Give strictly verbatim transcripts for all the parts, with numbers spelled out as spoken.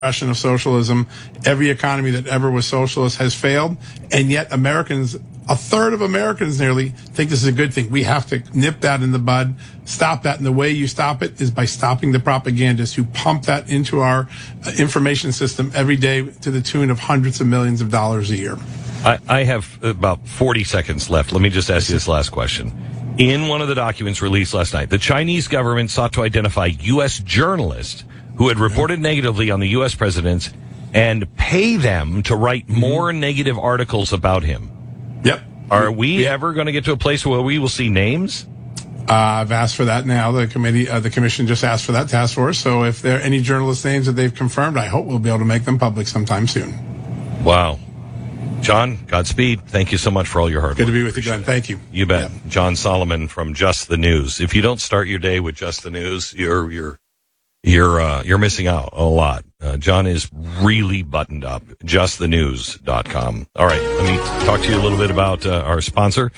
of socialism. Every economy that ever was socialist has failed, and yet Americans, a third of Americans nearly, think this is a good thing. We have to nip that in the bud, stop that, and the way you stop it is by stopping the propagandists who pump that into our uh, information system every day to the tune of hundreds of millions of dollars a year. I, I have about forty seconds left. Let me just ask you this last question. In one of the documents released last night, the Chinese government sought to identify U S journalists who had reported negatively on the U S president and pay them to write more negative articles about him. Yep. Are we yeah. ever going to get to a place where we will see names? Uh, I've asked for that now. The committee, uh, the commission just asked for that task force. So if there are any journalist names that they've confirmed, I hope we'll be able to make them public sometime soon. Wow. John, Godspeed. Thank you so much for all your hard work. Good to be with you, Glenn. Thank you. You bet. Yeah. John Solomon from Just the News. If you don't start your day with Just the News, you're you're you're uh, you're missing out a lot. Uh, John is really buttoned up. just the news dot com. All right, let me talk to you a little bit about uh, our sponsor.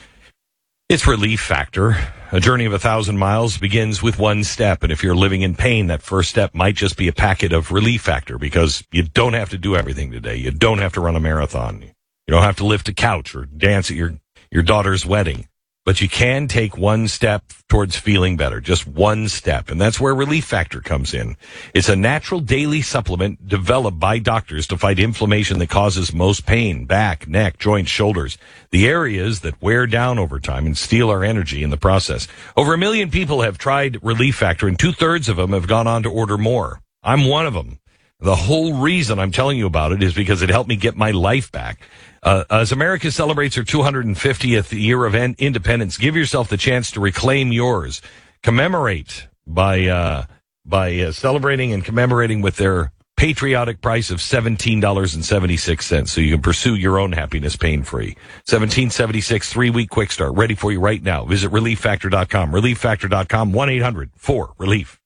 It's Relief Factor. A journey of a thousand miles begins with one step, and if you're living in pain, that first step might just be a packet of Relief Factor, because you don't have to do everything today. You don't have to run a marathon. You don't have to lift a couch or dance at your, your daughter's wedding. But you can take one step towards feeling better, just one step, and that's where Relief Factor comes in. It's a natural daily supplement developed by doctors to fight inflammation that causes most pain, back, neck, joints, shoulders, the areas that wear down over time and steal our energy in the process. Over a million people have tried Relief Factor, and two-thirds of them have gone on to order more. I'm one of them. The whole reason I'm telling you about it is because it helped me get my life back. Uh, as America celebrates her two hundred fiftieth year of independence, give yourself the chance to reclaim yours. Commemorate by uh, by uh, celebrating and commemorating with their patriotic price of seventeen dollars and seventy-six cents, so you can pursue your own happiness pain-free. seventeen seventy-six, three-week quick start, ready for you right now. Visit relief factor dot com. relief factor dot com, one eight hundred four relief.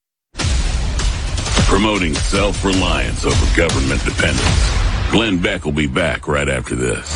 Promoting self-reliance over government dependence. Glenn Beck will be back right after this.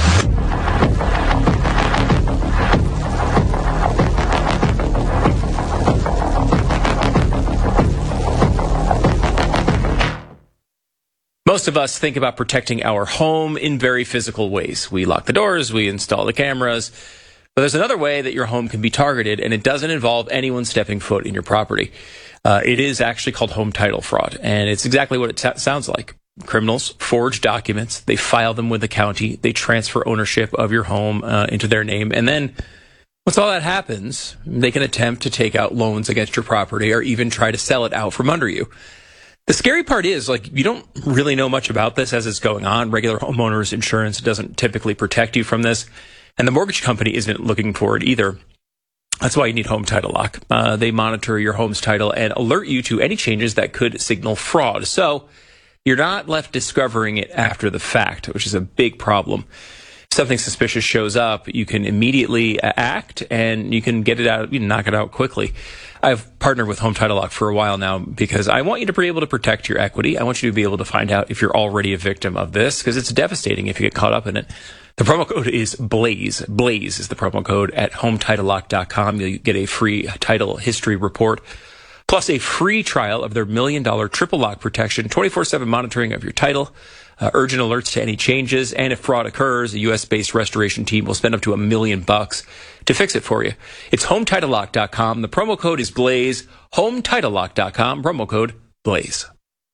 Most of us think about protecting our home in very physical ways. We lock the doors, we install the cameras, but there's another way that your home can be targeted, and it doesn't involve anyone stepping foot in your property. Uh, it is actually called home title fraud, and it's exactly what it t- sounds like. Criminals forge documents, they file them with the county, they transfer ownership of your home uh, into their name, and then once all that happens, they can attempt to take out loans against your property or even try to sell it out from under you. The scary part is, like, you don't really know much about this as it's going on. Regular homeowners insurance doesn't typically protect you from this, and the mortgage company isn't looking for it either. That's why you need Home Title Lock. Uh, they monitor your home's title and alert you to any changes that could signal fraud. So you're not left discovering it after the fact, which is a big problem. If something suspicious shows up, you can immediately act and you can get it out, you can knock it out quickly. I've partnered with Home Title Lock for a while now because I want you to be able to protect your equity. I want you to be able to find out if you're already a victim of this, because it's devastating if you get caught up in it. The promo code is BLAZE. BLAZE is the promo code at home title lock dot com. You'll get a free title history report, plus a free trial of their million dollar triple lock protection, twenty-four seven monitoring of your title, uh, urgent alerts to any changes, and if fraud occurs, a U S based restoration team will spend up to a million bucks to fix it for you. It's home title lock dot com. The promo code is BLAZE. home title lock dot com. Promo code BLAZE.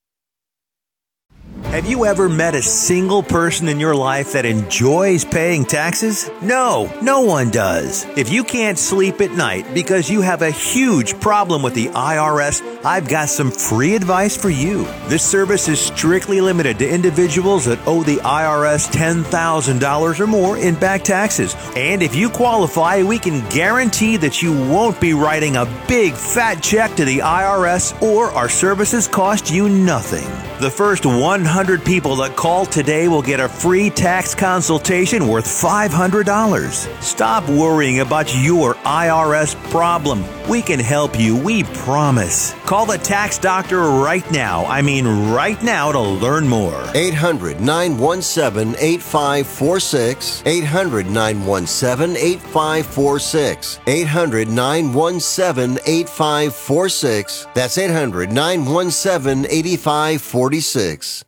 Have you ever met a single person in your life that enjoys paying taxes? No, no one does. If you can't sleep at night because you have a huge problem with the I R S, I've got some free advice for you. This service is strictly limited to individuals that owe the I R S ten thousand dollars or more in back taxes. And if you qualify, we can guarantee that you won't be writing a big fat check to the I R S, or our services cost you nothing. The first one hundred people that call today will get a free tax consultation worth five hundred dollars. Stop worrying about your I R S problem. We can help you, we promise. Call the Tax Doctor right now. I mean right now to learn more. eight hundred, nine one seven, eight five four six. eight hundred, nine one seven, eight five four six. eight hundred, nine one seven, eight five four six. That's eight hundred, nine one seven, eight five four six.